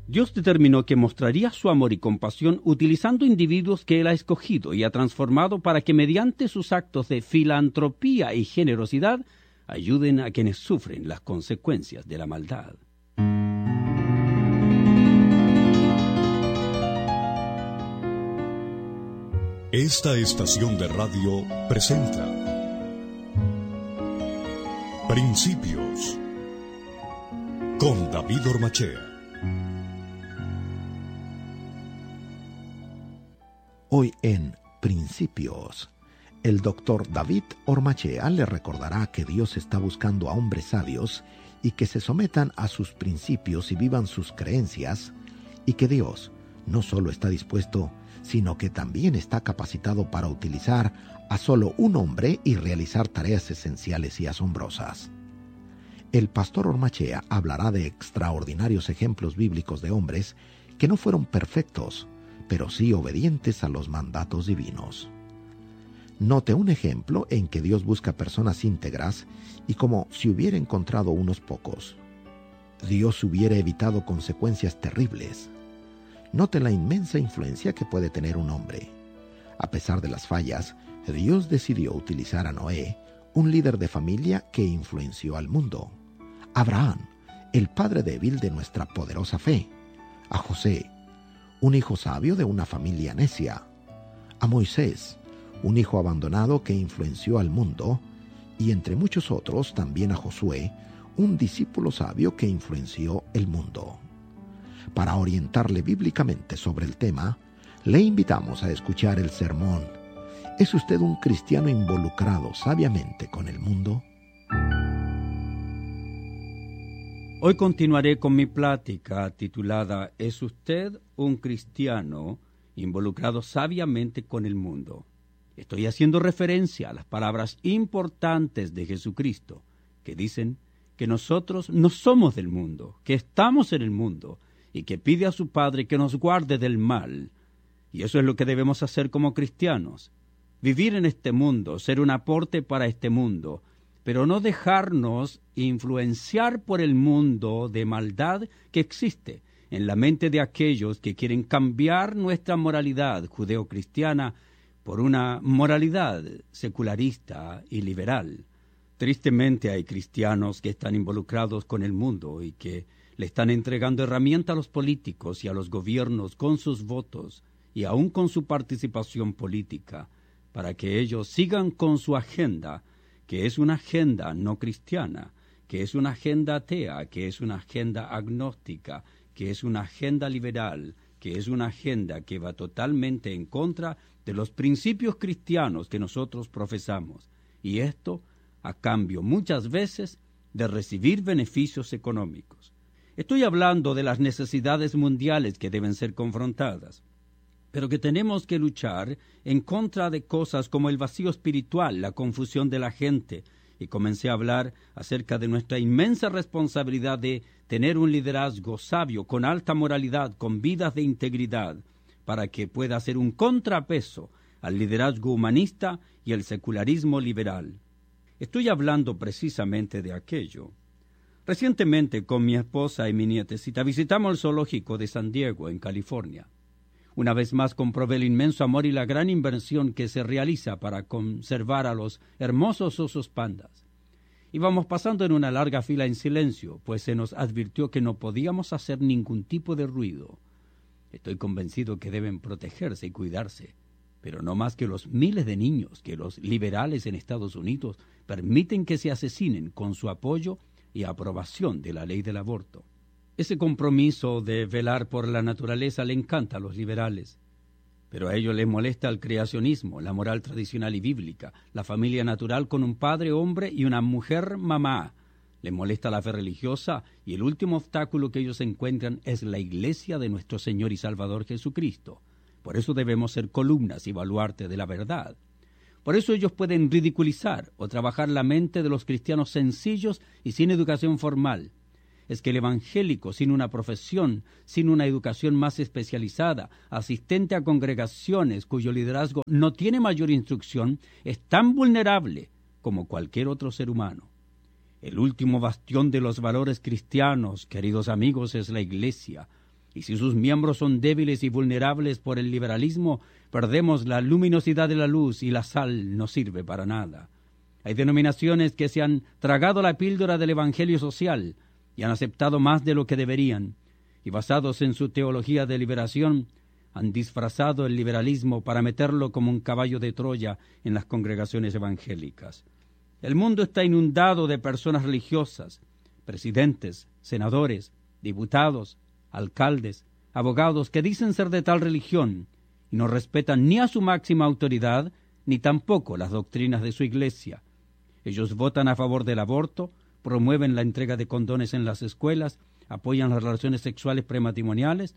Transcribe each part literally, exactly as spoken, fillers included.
Dios determinó que mostraría su amor y compasión utilizando individuos que Él ha escogido y ha transformado para que mediante sus actos de filantropía y generosidad ayuden a quienes sufren las consecuencias de la maldad. Esta estación de radio presenta Principios con David Ormachea. Hoy en Principios, el doctor David Ormachea le recordará que Dios está buscando a hombres sabios y que se sometan a sus principios y vivan sus creencias, y que Dios no solo está dispuesto, sino que también está capacitado para utilizar a solo un hombre y realizar tareas esenciales y asombrosas. El pastor Ormachea hablará de extraordinarios ejemplos bíblicos de hombres que no fueron perfectos, pero sí obedientes a los mandatos divinos. Note un ejemplo en que Dios busca personas íntegras y como si hubiera encontrado unos pocos. Dios hubiera evitado consecuencias terribles. Note la inmensa influencia que puede tener un hombre. A pesar de las fallas, Dios decidió utilizar a Noé, un líder de familia que influenció al mundo. Abraham, el padre débil de nuestra poderosa fe. A José, un hijo sabio de una familia necia. A Moisés, un hijo abandonado que influenció al mundo. Y entre muchos otros también a Josué, un discípulo sabio que influenció el mundo. Para orientarle bíblicamente sobre el tema, le invitamos a escuchar el sermón ¿Es usted un cristiano involucrado sabiamente con el mundo? Hoy continuaré con mi plática titulada ¿Es usted un cristiano involucrado sabiamente con el mundo? Estoy haciendo referencia a las palabras importantes de Jesucristo, que dicen que nosotros no somos del mundo, que estamos en el mundo, y que pide a su Padre que nos guarde del mal. Y eso es lo que debemos hacer como cristianos. Vivir en este mundo, ser un aporte para este mundo, pero no dejarnos influenciar por el mundo de maldad que existe en la mente de aquellos que quieren cambiar nuestra moralidad judeocristiana por una moralidad secularista y liberal. Tristemente hay cristianos que están involucrados con el mundo y que le están entregando herramientas a los políticos y a los gobiernos con sus votos y aún con su participación política, para que ellos sigan con su agenda, que es una agenda no cristiana, que es una agenda atea, que es una agenda agnóstica, que es una agenda liberal, que es una agenda que va totalmente en contra de los principios cristianos que nosotros profesamos, y esto a cambio muchas veces de recibir beneficios económicos. Estoy hablando de las necesidades mundiales que deben ser confrontadas, pero que tenemos que luchar en contra de cosas como el vacío espiritual, la confusión de la gente, y comencé a hablar acerca de nuestra inmensa responsabilidad de tener un liderazgo sabio, con alta moralidad, con vidas de integridad, para que pueda ser un contrapeso al liderazgo humanista y el secularismo liberal. Estoy hablando precisamente de aquello. Recientemente, con mi esposa y mi nietecita, visitamos el zoológico de San Diego, en California. Una vez más comprobé el inmenso amor y la gran inversión que se realiza para conservar a los hermosos osos pandas. Íbamos pasando en una larga fila en silencio, pues se nos advirtió que no podíamos hacer ningún tipo de ruido. Estoy convencido que deben protegerse y cuidarse, pero no más que los miles de niños que los liberales en Estados Unidos permiten que se asesinen con su apoyo y aprobación de la ley del aborto. Ese compromiso de velar por la naturaleza le encanta a los liberales, pero a ellos les molesta el creacionismo, la moral tradicional y bíblica, la familia natural con un padre hombre y una mujer mamá. Les molesta la fe religiosa y el último obstáculo que ellos encuentran es la iglesia de nuestro Señor y Salvador Jesucristo. Por eso debemos ser columnas y baluarte de la verdad. Por eso ellos pueden ridiculizar o trabajar la mente de los cristianos sencillos y sin educación formal. Es que el evangélico, sin una profesión, sin una educación más especializada, asistente a congregaciones cuyo liderazgo no tiene mayor instrucción, es tan vulnerable como cualquier otro ser humano. El último bastión de los valores cristianos, queridos amigos, es la iglesia. Y si sus miembros son débiles y vulnerables por el liberalismo, perdemos la luminosidad de la luz y la sal no sirve para nada. Hay denominaciones que se han tragado la píldora del evangelio social y han aceptado más de lo que deberían, y basados en su teología de liberación, han disfrazado el liberalismo para meterlo como un caballo de Troya en las congregaciones evangélicas. El mundo está inundado de personas religiosas, presidentes, senadores, diputados, alcaldes, abogados que dicen ser de tal religión y no respetan ni a su máxima autoridad ni tampoco las doctrinas de su iglesia. Ellos votan a favor del aborto, promueven la entrega de condones en las escuelas, apoyan las relaciones sexuales prematrimoniales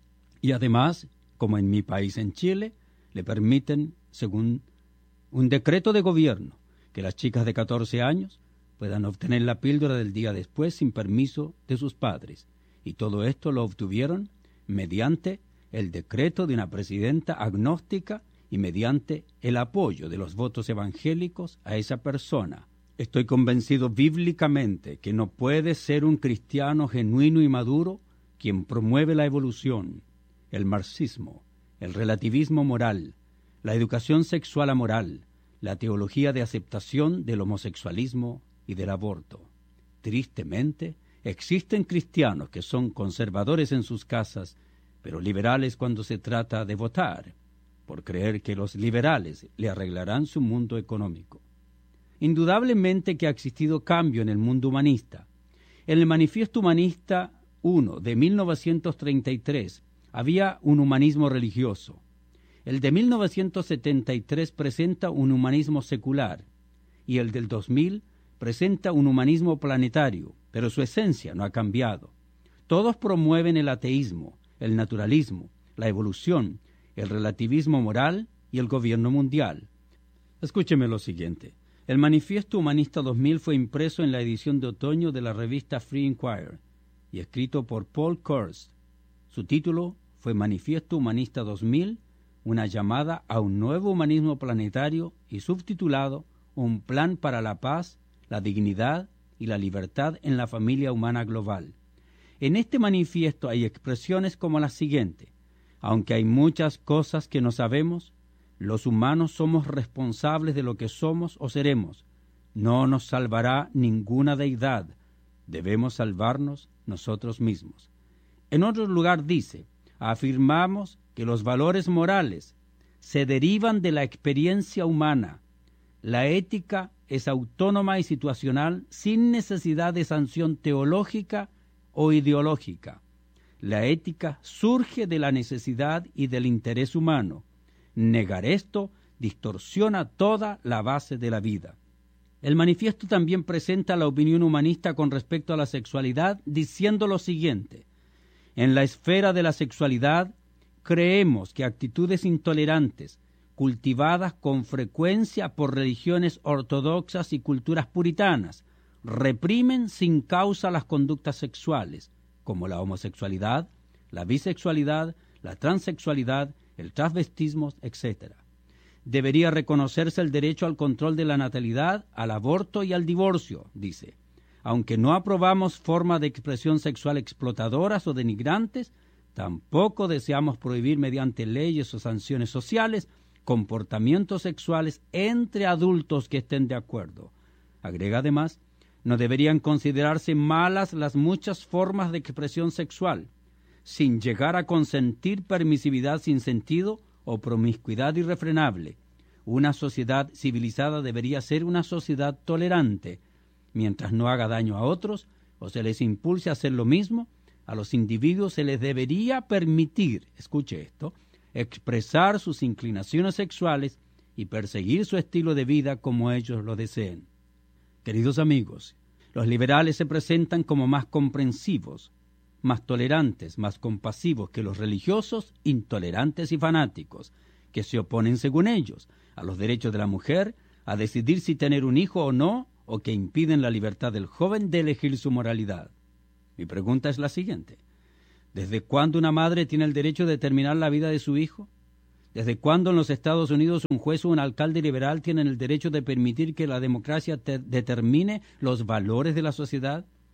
y además, como en mi país, en Chile, le permiten, según un decreto de gobierno, que las chicas de catorce años puedan obtener la píldora del día después sin permiso de sus padres. Y todo esto lo obtuvieron mediante el decreto de una presidenta agnóstica y mediante el apoyo de los votos evangélicos a esa persona. Estoy convencido bíblicamente que no puede ser un cristiano genuino y maduro quien promueve la evolución, el marxismo, el relativismo moral, la educación sexual amoral, la teología de aceptación del homosexualismo y del aborto. Tristemente, existen cristianos que son conservadores en sus casas, pero liberales cuando se trata de votar, por creer que los liberales le arreglarán su mundo económico. Indudablemente que ha existido cambio en el mundo humanista. En el Manifiesto Humanista uno de mil novecientos treinta y tres había un humanismo religioso. El de mil novecientos setenta y tres presenta un humanismo secular y el del dos mil presenta un humanismo planetario, pero su esencia no ha cambiado. Todos promueven el ateísmo, el naturalismo, la evolución, el relativismo moral y el gobierno mundial. Escúcheme lo siguiente. El Manifiesto Humanista dos mil fue impreso en la edición de otoño de la revista Free Inquirer y escrito por Paul Kurz. Su título fue Manifiesto Humanista dos mil, una llamada a un nuevo humanismo planetario, y subtitulado Un plan para la paz, la dignidad y la libertad en la familia humana global. En este manifiesto hay expresiones como la siguiente: aunque hay muchas cosas que no sabemos, los humanos somos responsables de lo que somos o seremos. No nos salvará ninguna deidad. Debemos salvarnos nosotros mismos. En otro lugar dice, afirmamos que los valores morales se derivan de la experiencia humana. La ética es autónoma y situacional sin necesidad de sanción teológica o ideológica. La ética surge de la necesidad y del interés humano. Negar esto distorsiona toda la base de la vida. El manifiesto también presenta la opinión humanista con respecto a la sexualidad, diciendo lo siguiente: en la esfera de la sexualidad, creemos que actitudes intolerantes, cultivadas con frecuencia por religiones ortodoxas y culturas puritanas, reprimen sin causa las conductas sexuales, como la homosexualidad, la bisexualidad, la transexualidad, el transvestismo, etcétera. Debería reconocerse el derecho al control de la natalidad, al aborto y al divorcio, dice. Aunque no aprobamos formas de expresión sexual explotadoras o denigrantes, tampoco deseamos prohibir mediante leyes o sanciones sociales comportamientos sexuales entre adultos que estén de acuerdo. Agrega además, no deberían considerarse malas las muchas formas de expresión sexual, sin llegar a consentir permisividad sin sentido o promiscuidad irrefrenable. Una sociedad civilizada debería ser una sociedad tolerante. Mientras no haga daño a otros o se les impulse a hacer lo mismo, a los individuos se les debería permitir, escuche esto, expresar sus inclinaciones sexuales y perseguir su estilo de vida como ellos lo deseen. Queridos amigos, los liberales se presentan como más comprensivos, más tolerantes, más compasivos que los religiosos, intolerantes y fanáticos, que se oponen, según ellos, a los derechos de la mujer, a decidir si tener un hijo o no, o que impiden la libertad del joven de elegir su moralidad. Mi pregunta es la siguiente: ¿desde cuándo una madre tiene el derecho de determinar la vida de su hijo? ¿Desde cuándo en los Estados Unidos un juez o un alcalde liberal tienen el derecho de permitir que la democracia te- determine los valores de la sociedad?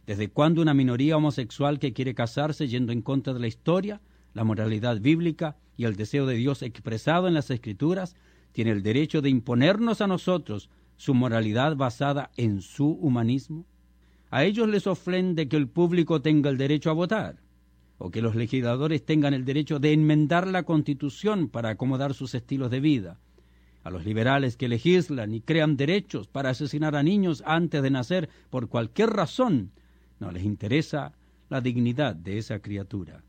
¿Desde cuándo una minoría homosexual que quiere casarse yendo en contra de la historia, la moralidad bíblica y el deseo de Dios expresado en las Escrituras tiene el derecho de imponernos a nosotros su moralidad basada en su humanismo? A ellos les ofende que el público tenga el derecho a votar, o que los legisladores tengan el derecho de enmendar la Constitución para acomodar sus estilos de vida. A los liberales que legislan y crean derechos para asesinar a niños antes de nacer por cualquier razón, no les interesa la dignidad de esa criatura.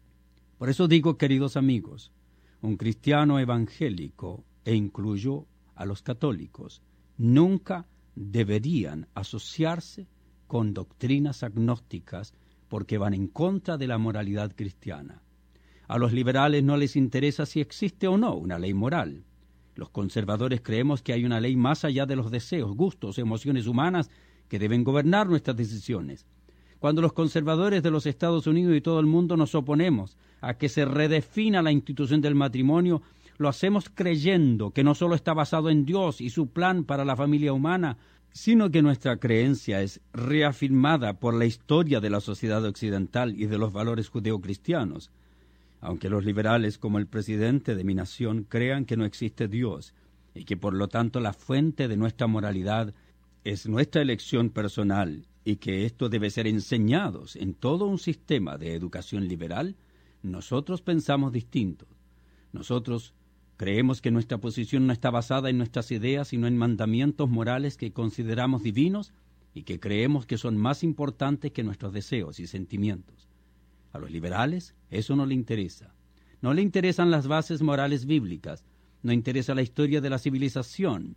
Por eso digo, queridos amigos, un cristiano evangélico, e incluyo a los católicos, nunca deberían asociarse con doctrinas agnósticas porque van en contra de la moralidad cristiana. A los liberales no les interesa si existe o no una ley moral. Los conservadores creemos que hay una ley más allá de los deseos, gustos, emociones humanas que deben gobernar nuestras decisiones. Cuando los conservadores de los Estados Unidos y todo el mundo nos oponemos a que se redefina la institución del matrimonio, lo hacemos creyendo que no solo está basado en Dios y su plan para la familia humana, sino que nuestra creencia es reafirmada por la historia de la sociedad occidental y de los valores judeocristianos. Aunque los liberales, como el presidente de mi nación, crean que no existe Dios y que por lo tanto la fuente de nuestra moralidad es nuestra elección personal y que esto debe ser enseñado en todo un sistema de educación liberal, nosotros pensamos distinto. Nosotros creemos que nuestra posición no está basada en nuestras ideas, sino en mandamientos morales que consideramos divinos y que creemos que son más importantes que nuestros deseos y sentimientos. A los liberales eso no le interesa. No le interesan las bases morales bíblicas, no interesa la historia de la civilización.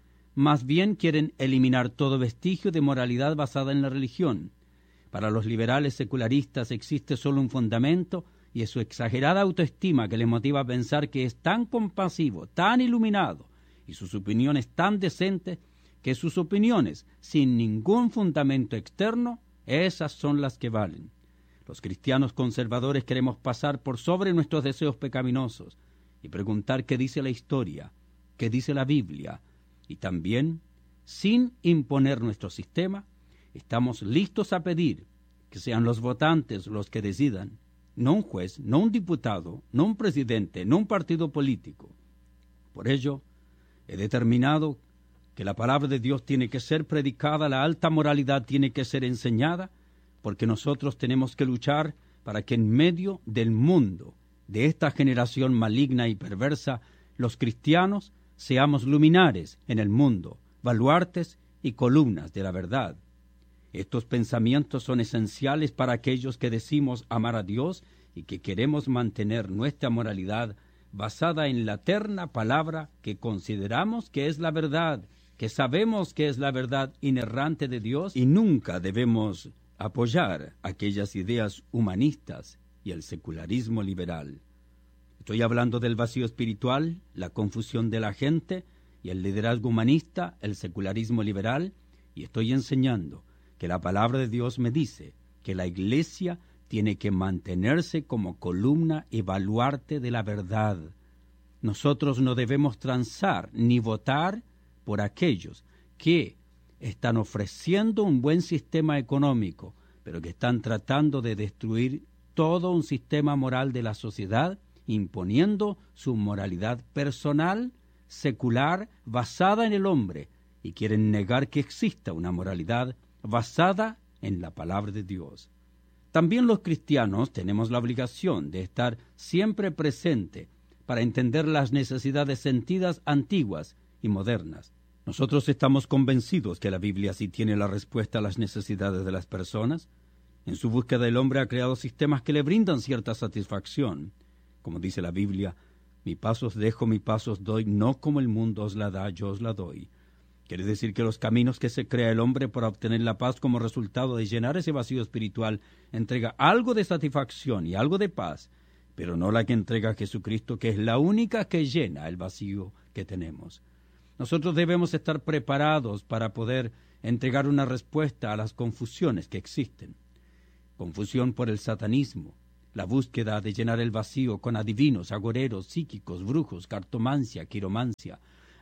Más bien quieren eliminar todo vestigio de moralidad basada en la religión. Para los liberales secularistas existe solo un fundamento, y es su exagerada autoestima que les motiva a pensar que es tan compasivo, tan iluminado, y sus opiniones tan decentes, que sus opiniones, sin ningún fundamento externo, esas son las que valen. Los cristianos conservadores queremos pasar por sobre nuestros deseos pecaminosos y preguntar qué dice la historia, qué dice la Biblia, y también, sin imponer nuestro sistema, estamos listos a pedir que sean los votantes los que decidan, no un juez, no un diputado, no un presidente, no un partido político. Por ello, he determinado que la palabra de Dios tiene que ser predicada, la alta moralidad tiene que ser enseñada, porque nosotros tenemos que luchar para que en medio del mundo, de esta generación maligna y perversa, los cristianos seamos luminares en el mundo, baluartes y columnas de la verdad. Estos pensamientos son esenciales para aquellos que decimos amar a Dios y que queremos mantener nuestra moralidad basada en la eterna palabra que consideramos que es la verdad, que sabemos que es la verdad inerrante de Dios, y nunca debemos apoyar aquellas ideas humanistas y el secularismo liberal. Estoy hablando del vacío espiritual, la confusión de la gente y el liderazgo humanista, el secularismo liberal, y estoy enseñando que la palabra de Dios me dice que la Iglesia tiene que mantenerse como columna y baluarte de la verdad. Nosotros no debemos transar ni votar por aquellos que están ofreciendo un buen sistema económico, pero que están tratando de destruir todo un sistema moral de la sociedad, imponiendo su moralidad personal, secular, basada en el hombre, y quieren negar que exista una moralidad basada en la palabra de Dios. También los cristianos tenemos la obligación de estar siempre presente para entender las necesidades sentidas antiguas y modernas. Nosotros estamos convencidos que la Biblia sí tiene la respuesta a las necesidades de las personas. En su búsqueda el hombre ha creado sistemas que le brindan cierta satisfacción. Como dice la Biblia, mi paz os dejo, mi paz os doy, no como el mundo os la da, yo os la doy. Quiere decir que los caminos que se crea el hombre para obtener la paz como resultado de llenar ese vacío espiritual entrega algo de satisfacción y algo de paz, pero no la que entrega Jesucristo, que es la única que llena el vacío que tenemos. Nosotros debemos estar preparados para poder entregar una respuesta a las confusiones que existen. Confusión por el satanismo, la búsqueda de llenar el vacío con adivinos, agoreros, psíquicos, brujos, cartomancia, quiromancia,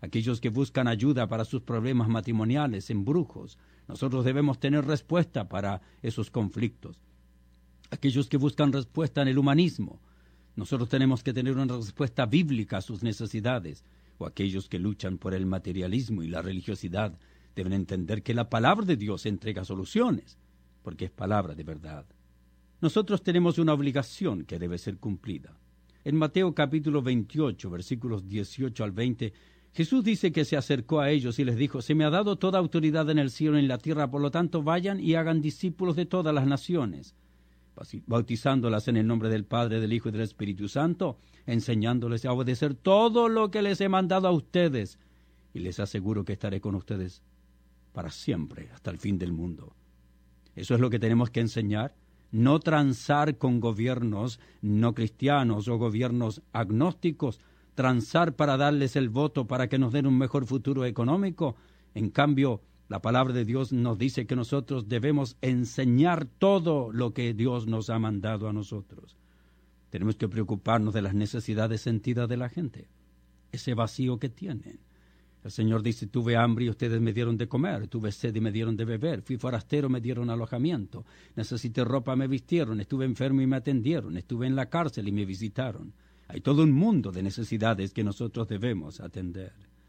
aquellos que buscan ayuda para sus problemas matrimoniales, en brujos. Nosotros debemos tener respuesta para esos conflictos. Aquellos que buscan respuesta en el humanismo, nosotros tenemos que tener una respuesta bíblica a sus necesidades. O aquellos que luchan por el materialismo y la religiosidad deben entender que la palabra de Dios entrega soluciones, porque es palabra de verdad. Nosotros tenemos una obligación que debe ser cumplida. En Mateo capítulo veintiocho, versículos dieciocho al veinte, Jesús dice que se acercó a ellos y les dijo: «Se me ha dado toda autoridad en el cielo y en la tierra, por lo tanto vayan y hagan discípulos de todas las naciones, bautizándolas en el nombre del Padre, del Hijo y del Espíritu Santo, enseñándoles a obedecer todo lo que les he mandado a ustedes, y les aseguro que estaré con ustedes para siempre, hasta el fin del mundo». Eso es lo que tenemos que enseñar. No transar con gobiernos no cristianos o gobiernos agnósticos, transar para darles el voto para que nos den un mejor futuro económico. En cambio, la palabra de Dios nos dice que nosotros debemos enseñar todo lo que Dios nos ha mandado a nosotros. Tenemos que preocuparnos de las necesidades sentidas de la gente, ese vacío que tienen. El Señor dice: «Tuve hambre y ustedes me dieron de comer, tuve sed y me dieron de beber, fui forastero, me dieron alojamiento, necesité ropa, me vistieron, estuve enfermo y me atendieron, estuve en la cárcel y me visitaron». Hay todo un mundo de necesidades que nosotros debemos atender.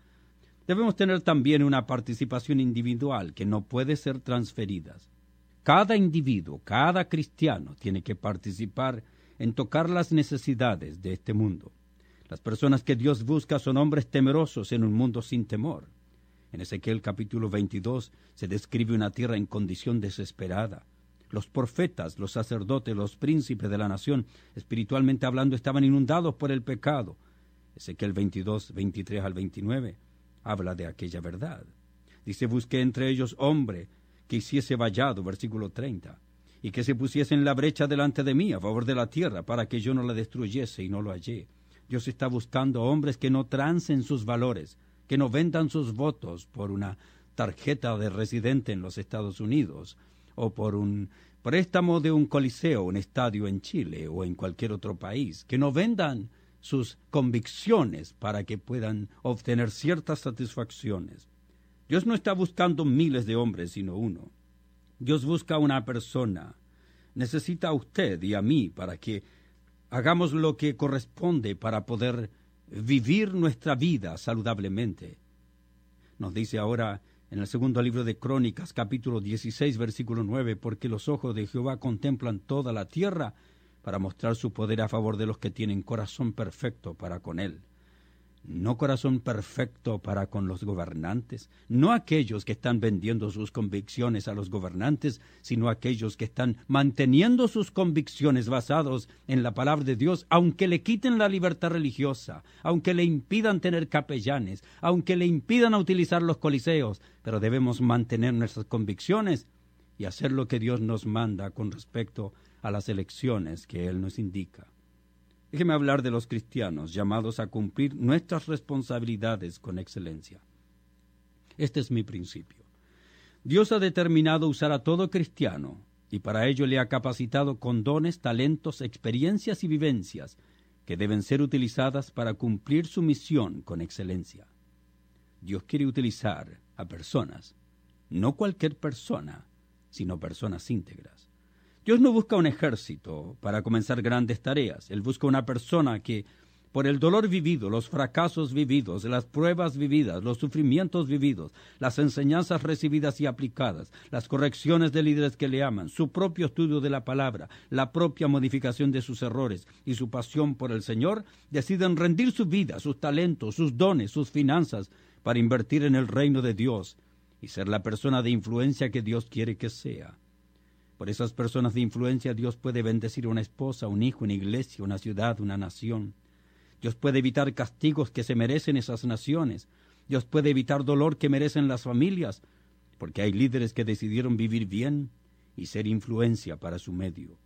Debemos tener también una participación individual que no puede ser transferida. Cada individuo, cada cristiano tiene que participar en tocar las necesidades de este mundo. Las personas que Dios busca son hombres temerosos en un mundo sin temor. En Ezequiel capítulo veintidós se describe una tierra en condición desesperada. Los profetas, los sacerdotes, los príncipes de la nación, espiritualmente hablando, estaban inundados por el pecado. Ezequiel veintidós, veintitrés al veintinueve, habla de aquella verdad. Dice: «Busqué entre ellos hombre que hiciese vallado», versículo treinta, «y que se pusiese en la brecha delante de mí a favor de la tierra, para que yo no la destruyese, y no lo hallé». Dios está buscando hombres que no trancen sus valores, que no vendan sus votos por una tarjeta de residente en los Estados Unidos, o por un préstamo de un coliseo, un estadio en Chile o en cualquier otro país, que no vendan sus convicciones para que puedan obtener ciertas satisfacciones. Dios no está buscando miles de hombres, sino uno. Dios busca una persona. Necesita a usted y a mí para que hagamos lo que corresponde para poder vivir nuestra vida saludablemente. Nos dice ahora en el segundo libro de Crónicas, capítulo dieciséis, versículo nueve, «Porque los ojos de Jehová contemplan toda la tierra para mostrar su poder a favor de los que tienen corazón perfecto para con él». No corazón perfecto para con los gobernantes, no aquellos que están vendiendo sus convicciones a los gobernantes, sino aquellos que están manteniendo sus convicciones basados en la palabra de Dios, aunque le quiten la libertad religiosa, aunque le impidan tener capellanes, aunque le impidan utilizar los coliseos, pero debemos mantener nuestras convicciones y hacer lo que Dios nos manda con respecto a las elecciones que Él nos indica. Déjeme hablar de los cristianos llamados a cumplir nuestras responsabilidades con excelencia. Este es mi principio. Dios ha determinado usar a todo cristiano y para ello le ha capacitado con dones, talentos, experiencias y vivencias que deben ser utilizadas para cumplir su misión con excelencia. Dios quiere utilizar a personas, no cualquier persona, sino personas íntegras. Dios no busca un ejército para comenzar grandes tareas. Él busca una persona que, por el dolor vivido, los fracasos vividos, las pruebas vividas, los sufrimientos vividos, las enseñanzas recibidas y aplicadas, las correcciones de líderes que le aman, su propio estudio de la palabra, la propia modificación de sus errores y su pasión por el Señor, deciden rendir su vida, sus talentos, sus dones, sus finanzas, para invertir en el reino de Dios y ser la persona de influencia que Dios quiere que sea. Por esas personas de influencia Dios puede bendecir una esposa, un hijo, una iglesia, una ciudad, una nación. Dios puede evitar castigos que se merecen esas naciones. Dios puede evitar dolor que merecen las familias, porque hay líderes que decidieron vivir bien y ser influencia para su medio.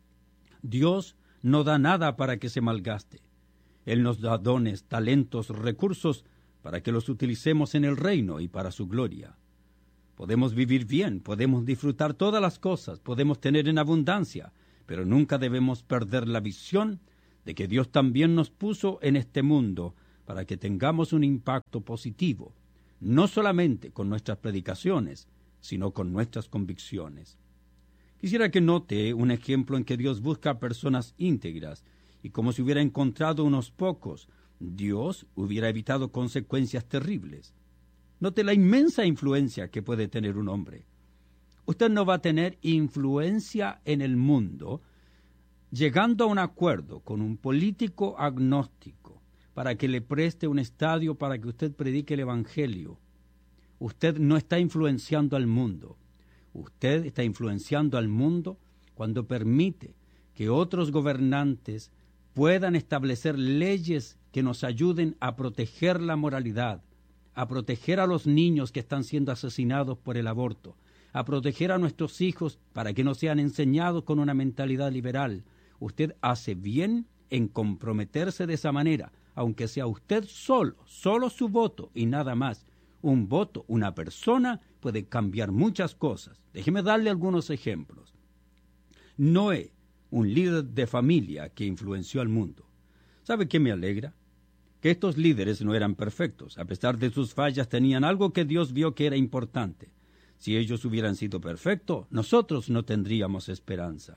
Dios no da nada para que se malgaste. Él nos da dones, talentos, recursos para que los utilicemos en el reino y para su gloria. Podemos vivir bien, podemos disfrutar todas las cosas, podemos tener en abundancia, pero nunca debemos perder la visión de que Dios también nos puso en este mundo para que tengamos un impacto positivo, no solamente con nuestras predicaciones, sino con nuestras convicciones. Quisiera que note un ejemplo en que Dios busca a personas íntegras, y como si hubiera encontrado unos pocos, Dios hubiera evitado consecuencias terribles. Note la inmensa influencia que puede tener un hombre. Usted no va a tener influencia en el mundo llegando a un acuerdo con un político agnóstico para que le preste un estadio para que usted predique el Evangelio. Usted no está influenciando al mundo. Usted está influenciando al mundo cuando permite que otros gobernantes puedan establecer leyes que nos ayuden a proteger la moralidad, a proteger a los niños que están siendo asesinados por el aborto, a proteger a nuestros hijos para que no sean enseñados con una mentalidad liberal. Usted hace bien en comprometerse de esa manera, aunque sea usted solo, solo su voto y nada más. Un voto, una persona, puede cambiar muchas cosas. Déjeme darle algunos ejemplos. Noé, un líder de familia que influenció al mundo. ¿Sabe qué me alegra? Que estos líderes no eran perfectos. A pesar de sus fallas, tenían algo que Dios vio que era importante. Si ellos hubieran sido perfectos, nosotros no tendríamos esperanza.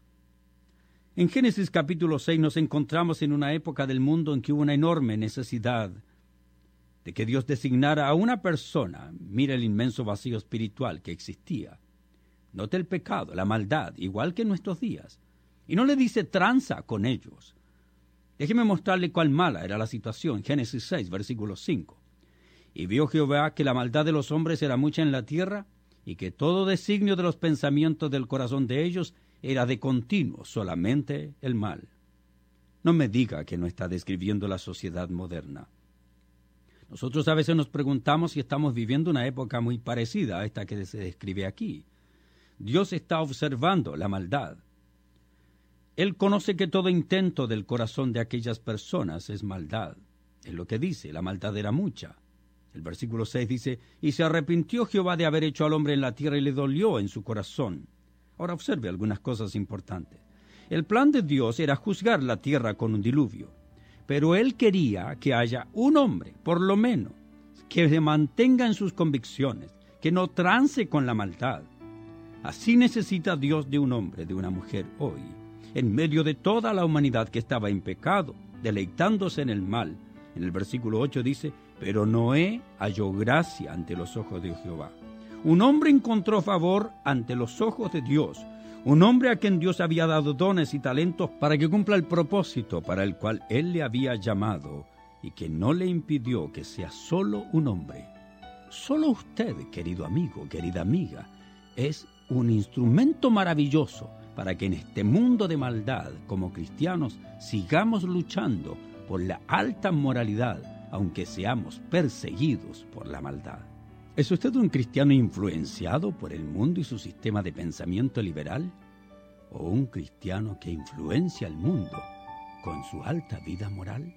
En Génesis capítulo seis nos encontramos en una época del mundo en que hubo una enorme necesidad de que Dios designara a una persona. Mira el inmenso vacío espiritual que existía. Note el pecado, la maldad, igual que en nuestros días. Y no le dice tranza con ellos. Déjeme mostrarle cuán mala era la situación. Génesis seis, versículo cinco. Y vio Jehová que la maldad de los hombres era mucha en la tierra, y que todo designio de los pensamientos del corazón de ellos era de continuo solamente el mal. No me diga que no está describiendo la sociedad moderna. Nosotros a veces nos preguntamos si estamos viviendo una época muy parecida a esta que se describe aquí. Dios está observando la maldad. Él conoce que todo intento del corazón de aquellas personas es maldad. Es lo que dice, la maldad era mucha. El versículo seis dice, y se arrepintió Jehová de haber hecho al hombre en la tierra y le dolió en su corazón. Ahora observe algunas cosas importantes. El plan de Dios era juzgar la tierra con un diluvio, pero Él quería que haya un hombre, por lo menos, que se mantenga en sus convicciones, que no trance con la maldad. Así necesita Dios de un hombre, de una mujer hoy, en medio de toda la humanidad que estaba en pecado, deleitándose en el mal. En el versículo ocho dice, pero Noé halló gracia ante los ojos de Jehová. Un hombre encontró favor ante los ojos de Dios, un hombre a quien Dios había dado dones y talentos para que cumpla el propósito para el cual Él le había llamado y que no le impidió que sea solo un hombre. Solo usted, querido amigo, querida amiga, es un instrumento maravilloso para que en este mundo de maldad, como cristianos, sigamos luchando por la alta moralidad, aunque seamos perseguidos por la maldad. ¿Es usted un cristiano influenciado por el mundo y su sistema de pensamiento liberal? ¿O un cristiano que influencia al mundo con su alta vida moral?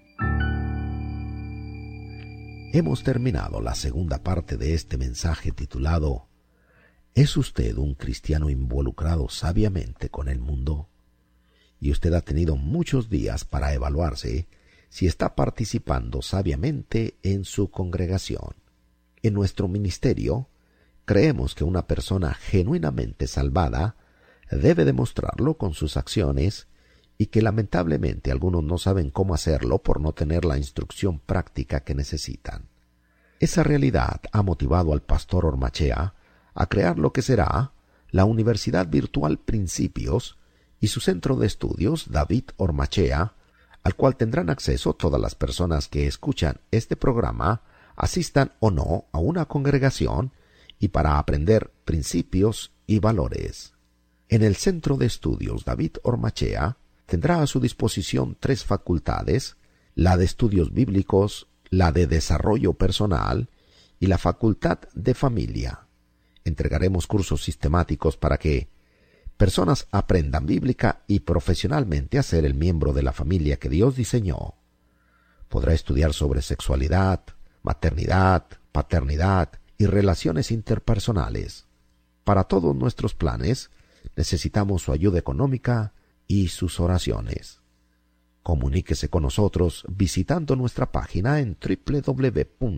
Hemos terminado la segunda parte de este mensaje titulado ¿Es usted un cristiano involucrado sabiamente con el mundo? Y usted ha tenido muchos días para evaluarse si está participando sabiamente en su congregación. En nuestro ministerio, creemos que una persona genuinamente salvada debe demostrarlo con sus acciones y que lamentablemente algunos no saben cómo hacerlo por no tener la instrucción práctica que necesitan. Esa realidad ha motivado al pastor Ormachea a crear lo que será la Universidad Virtual Principios y su centro de estudios David Ormachea, al cual tendrán acceso todas las personas que escuchan este programa, asistan o no a una congregación y para aprender principios y valores. En el Centro de Estudios David Ormachea tendrá a su disposición tres facultades, la de Estudios Bíblicos, la de Desarrollo Personal y la Facultad de Familia. Entregaremos cursos sistemáticos para que personas aprendan bíblica y profesionalmente a ser el miembro de la familia que Dios diseñó. Podrá estudiar sobre sexualidad, maternidad, paternidad y relaciones interpersonales. Para todos nuestros planes necesitamos su ayuda económica y sus oraciones. Comuníquese con nosotros visitando nuestra página en doble u doble u doble u punto